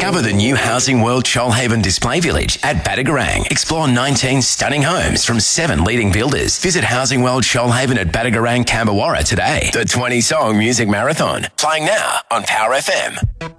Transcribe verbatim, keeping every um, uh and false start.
Discover the new Housing World Shoalhaven Display Village at Badagarang. Explore nineteen stunning homes from seven leading builders. Visit Housing World Shoalhaven at Badagarang, Camberwarra today. The twenty song music marathon, playing now on Power F M.